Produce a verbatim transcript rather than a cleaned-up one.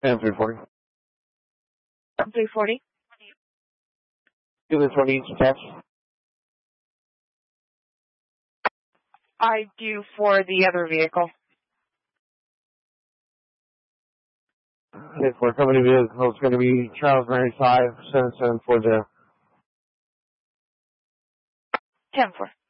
M three forty. three forty. Give us what needs attached. I do for the other vehicle. Okay, for company vehicle, it's going to be Charles ninety-five, seven seven four zero. ten four.